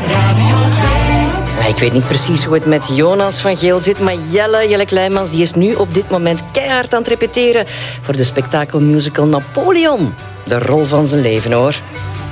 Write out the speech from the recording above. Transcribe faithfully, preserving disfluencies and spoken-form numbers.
Radio twee. Ik weet niet precies hoe het met Jonas van Geel zit, maar Jelle, Jelle Kleimans, die is nu op dit moment keihard aan het repeteren voor de spektakelmusical Napoleon. De rol van zijn leven, hoor.